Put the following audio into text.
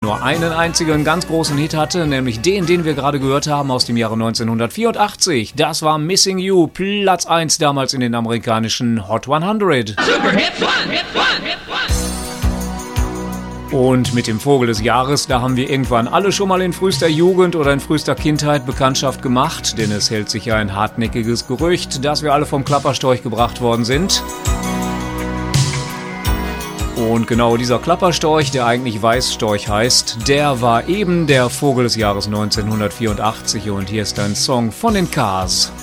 nur einen einzigen ganz großen Hit hatte, nämlich den wir gerade gehört haben aus dem Jahre 1984. Das war Missing You, Platz 1 damals in den amerikanischen Hot 100. Super Hits 1, Hits 1, Hits 1. Und mit dem Vogel des Jahres, da haben wir irgendwann alle schon mal in frühester Jugend oder in frühester Kindheit Bekanntschaft gemacht, denn es hält sich ja ein hartnäckiges Gerücht, dass wir alle vom Klapperstorch gebracht worden sind. Und genau dieser Klapperstorch, der eigentlich Weißstorch heißt, der war eben der Vogel des Jahres 1984 und hier ist ein Song von den Cars.